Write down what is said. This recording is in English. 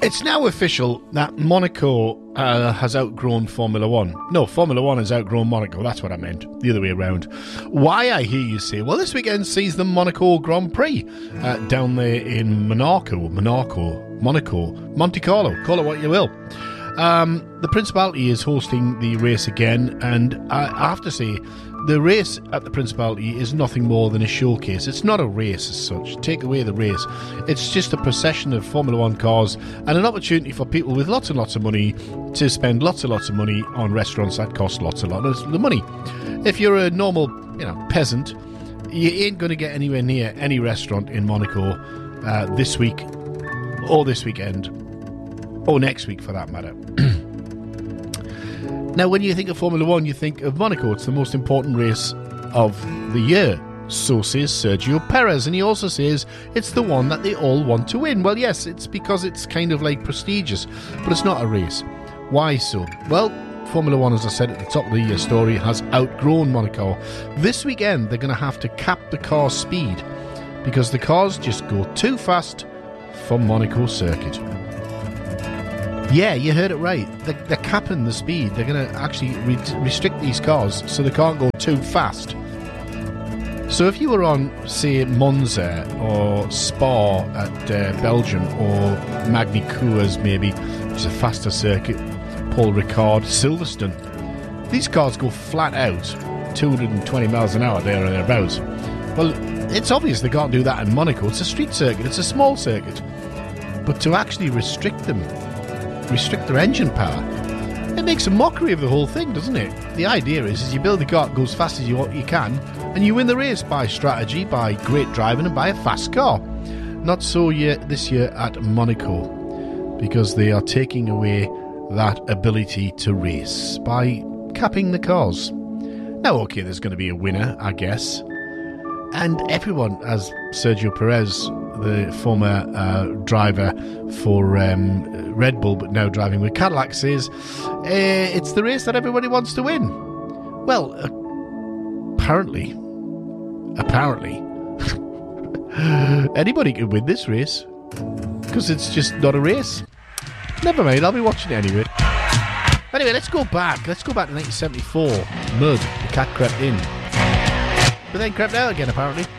It's now official that Monaco has outgrown Formula One. No, Formula One has outgrown Monaco. That's what I meant. The other way around. Why, I hear you say? Well, this weekend sees the Monaco Grand Prix down there in Monaco, Monte Carlo. Call it what you will. The Principality is hosting the race again, and I have to say, the race at the Principality is nothing more than a showcase. It's not a race as such. Take away the race. It's just a procession of Formula One cars and an opportunity for people with lots and lots of money to spend lots and lots of money on restaurants that cost lots and lots of money. If you're a normal, peasant, you ain't going to get anywhere near any restaurant in Monaco this week or this weekend or next week for that matter. Now, when you think of Formula One, you think of Monaco. It's the most important race of the year. So says Sergio Perez, and he also says it's the one that they all want to win. Well, yes, it's because it's kind of like prestigious, but it's not a race. Why so? Well, Formula One, as I said at the top of the story, has outgrown Monaco. This weekend, they're going to have to cap the car's speed because the cars just go too fast for Monaco circuit. Yeah, you heard it right. They're capping the speed. They're going to actually restrict these cars so they can't go too fast. So if you were on, say, Monza or Spa at Belgium or Magny Cours maybe, which is a faster circuit, Paul Ricard, Silverstone, these cars go flat out, 220 miles an hour there or thereabouts. Well, it's obvious they can't do that in Monaco. It's a street circuit. It's a small circuit. But to actually restrict their engine power, it makes a mockery of the whole thing, doesn't it? The idea is you build a car that goes as fast as you can, and you win the race by strategy, by great driving, and by a fast car. Not so this year at Monaco, because they are taking away that ability to race by capping the cars. Now, okay, there's going to be a winner, I guess, and everyone, as Sergio Perez, the former driver for Red Bull, but now driving with Cadillac, says it's the race that everybody wants to win. Well, apparently, anybody can win this race because it's just not a race. Never mind, I'll be watching it anyway. Anyway, let's go back to 1974. Mud, the cat crept in, but then crept out again, apparently.